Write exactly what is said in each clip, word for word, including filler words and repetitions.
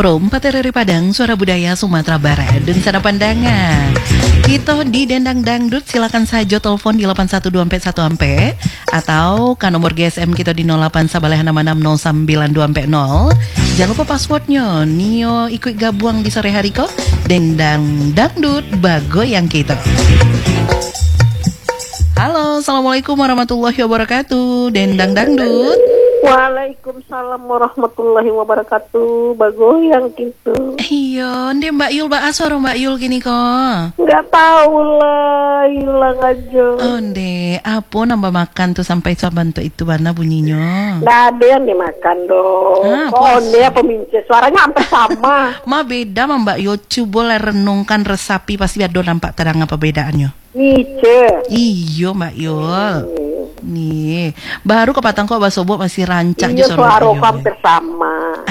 Pro empat R R I Padang, Suara Budaya Sumatera Barat dan Sana Pandangan. Kita di Dendang Dangdut, silakan saja telepon di delapan satu dua empat satu ampe atau kan nomor G S M kita di nol delapan sabalehan enam enam nol sembilan dua empat nol. Jangan lupa passwordnya. Nio ikut gabung di sore hari kok. Dendang Dangdut bago yang kita. Halo, assalamualaikum warahmatullahi wabarakatuh. Dendang Dangdut. Waalaikumsalam warahmatullahi wabarakatuh. Bagoyang gitu. Iya, ndek Mbak Yul, Mbak Asoro Mbak Yul gini kok. Nggak tahu lah, hilang aja. Oh ndek, apa nambah makan tuh sampai saban tuh itu mana bunyinya? Nggak ada yang dimakan dong. Ah, oh dia pemincis, suaranya hampir sama. Ma beda ma Mbak Yul, coba lah renungkan resapi pasti ada nampak terang apa bedaannya. Nice. Iyo Mbak Yul. Hmm. Nih, baru kepatang kok bakso bok masih rancak iya, suara hampir sama.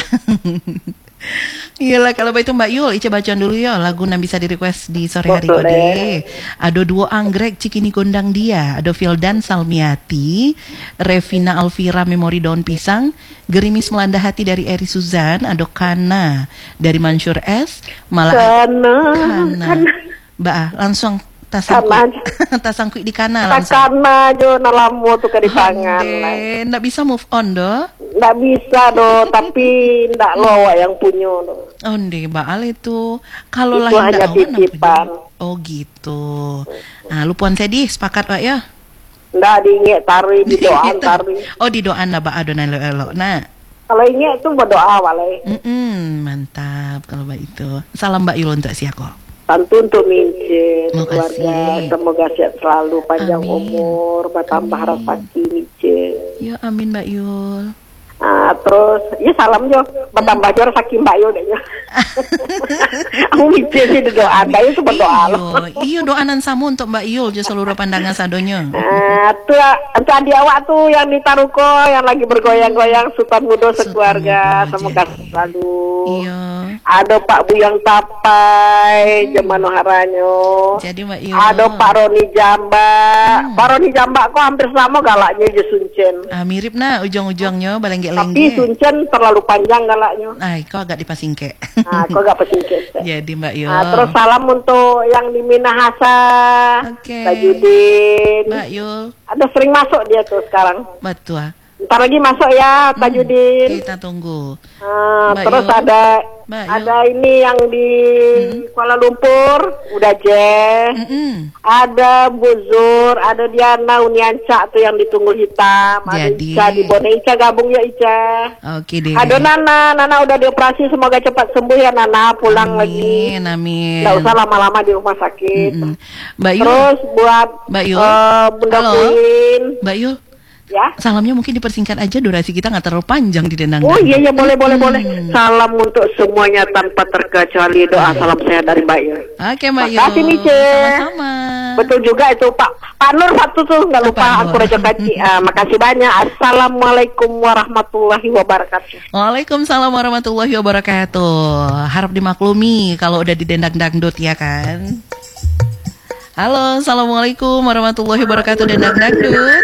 Iyalah kalau begitu Mbak Yul, Ica bacaan dulu ya lagu yang bisa di request di sore hari kode. Ada dua anggrek Cikini Gondang Dia, ada Fildan Salmiati, Revina Alvira Memori Daun Pisang, Gerimis Melanda Hati dari Eri Suzan, ada Kana dari Mansur S, malah Kana, Kana. Kana. Mbak langsung tasangkuit tasangkuit di kana langsung. Kana jo nalamu tuh ke di tangan. Nggak bisa move on do? Nggak bisa do, tapi nggak lo yang punya do. Oh ndek, Mbak Al itu kalau lah hanya titipan. Oh gitu. Nah, lupuan sedih sepakat Pak ya? Nggak diinget tari di doa tari. Oh di doa na Mbak adonan elo nah. Kalau inget itu berdoa walai. Mm -mm, mantap kalau Mbak itu. Salam Mbak Yul untuk siapa? Tentu untuk Mincin, keluarga semoga sehat selalu, panjang amin. Umur, bertambah rezeki Mincin. Ya amin Mbak Yul. Ah, terus, ya salam jo, bertambah jo rezeki Mbak Yul deh ya. Aku Mincin sih doa, Mbak Yul sempat doa loh. Iya doanan samu untuk Mbak Yul, jo seluruh pandangan sadonya. Ah, tuh, untuk adik awak tuh yang di Taruko, yang lagi bergoyang-goyang, Sultan Mudo sekeluarga, semoga selalu. Iya. Ada Pak Buyang Tapai, hmm. Zaman Haranyo. Jadi Mbak Yul. Ada Pak Roni Jamba. Hmm. Pak Roni Jamba kok hampir sama galaknya je Suncen. Ah mirip nah ujung-ujungnya balengge-lengge. Tapi Suncen terlalu panjang galaknya. Nah, kok agak dipasingke. Nah, kok agak pasingke. Jadi Mbak Yul. Nah, terus salam untuk yang di Minahasa. Oke. Okay. Tajudin. Mbak Yul. Ada sering masuk dia tuh sekarang. Betul. Ntar lagi masuk ya Tajudin. Hmm, kita tunggu. Nah, terus Yul. ada Mbak ada Yul. Ini yang di hmm. Kuala Lumpur udah Jeh. Hmm. Ada Buzur, ada Diana Unianca tuh yang di Tunggul Hitam. Ada Jadi. Ica di Bone. Ica gabung ya Ica. Oke deh. Ada Nana, Nana udah dioperasi, semoga cepat sembuh ya Nana, pulang amin, lagi. Amin, amin. Nggak usah lama-lama di rumah sakit. Mm-mm. Mbak Yul. Terus buat Mbak Yul. Uh, Bunda Queen. Mbak Yul. Ya. Salamnya mungkin dipersingkat aja, durasi kita nggak terlalu panjang di Dendang. Oh iya iya boleh boleh hmm. boleh. Salam untuk semuanya tanpa terkecuali, doa salam sehat dari Mbak Yul. Oke Mbak Yul. Makasih Mice. Sama-sama. Betul juga itu Pak Pak Nur satu tuh nggak lupa aku Raja Kaci. Uh, makasih banyak. Assalamualaikum warahmatullahi wabarakatuh. Waalaikumsalam warahmatullahi wabarakatuh. Harap dimaklumi kalau udah di Dendang Dangdut ya kan. Halo, assalamualaikum warahmatullahi wabarakatuh Dendang Dangdut.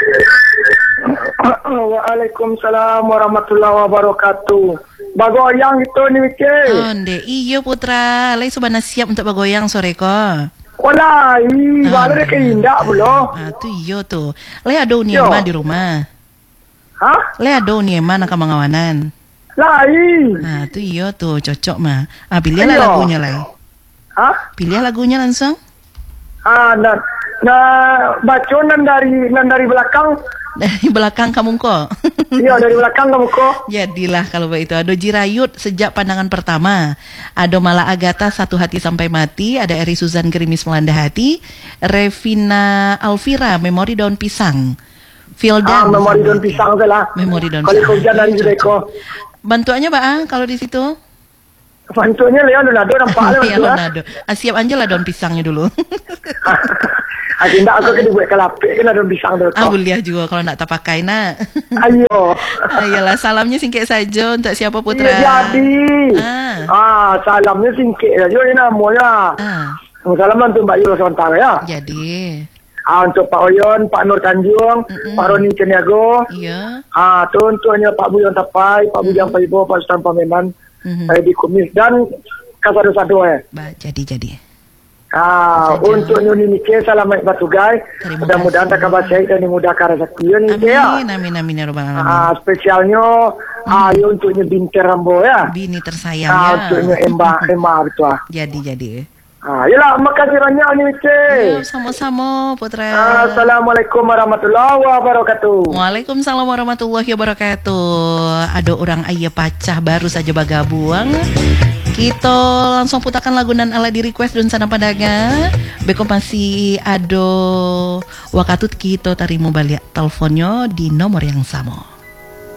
Waalaikumsalam warahmatullahi wabarakatuh. Bagoyang itu nih Mike. Oh ndek, iya putra. Lai subana siap untuk bagoyang sore ko. Walai, ah, baru ke indah belum. Ah tu iyo tuh. Lai ada uniema di rumah. Hah? Lai ada uniema nak mangawanan. Lai. Ah tu iyo tuh cocok mah. Ah pilih lah lagunya Lai. Hah? Pilih lagunya langsung. Ah, nah, nah baconan dari nan dari belakang. Dari belakang kamu kok. Iya dari belakang kamu kok. Jadilah kalau begitu. Ada Jirayut sejak pandangan pertama. Ada Mala Agatha Satu Hati Sampai Mati. Ada Eri Suzan Gerimis Melanda Hati. Revina Alvira Memori Daun Pisang. Fildan. Ah, Memori Daun Pisang lah. Memori Daun Pisang. Kalau hujan dari Judeko. Bantuannya Pak kalau di situ? Bantuannya Leonardo nampak Leonardo. Ah, siap aja lah daun pisangnya dulu. Akhirnya aku ke dibuat kelapik kan ada pisang dulu. Ah boleh juga kalau nak tak pakai nak. Ayo. Ayolah salamnya singkit saja untuk siapa putra. Iya jadi. Ah, ah salamnya singkit saja ini namanya. Ah. Salam untuk Mbak Yul sebentar ya. Jadi. Ah untuk Pak Oyon, Pak Nur Tanjung, mm-mm. Pak Roni Ceniago. Iya. Ah tu untuknya Pak Buyang Tapai, Pak Buyang Paibo, Pak Ustaz Pamenan. mm-hmm. eh, di kumis dan kasado-sado eh. Ba, jadi jadi. Ah, Saja. Untuk nyuni nike selamat batugai. Mudah-mudahan tak kabar saya dan dimudahkan rezeki ni ya. Amin amin amin ya rabbal alamin. Ah, spesialnya hmm. ah untuk nyu binti Rambo ya. Bini tersayang ah, ya. Untuk nyu Emma Emma betul ah. Jadi jadi. Ah, yalah makasih banyak ni Nike. Ya, sama-sama Putra. Ah, Assalamualaikum warahmatullahi wabarakatuh. Waalaikumsalam warahmatullahi wabarakatuh. Ada orang ayah pacah baru saja bergabung. Kita langsung putarkan lagu nan ala di request dan sana pandangan. Beko masih ada wakatut kita tarimu balik teleponnya di nomor yang sama.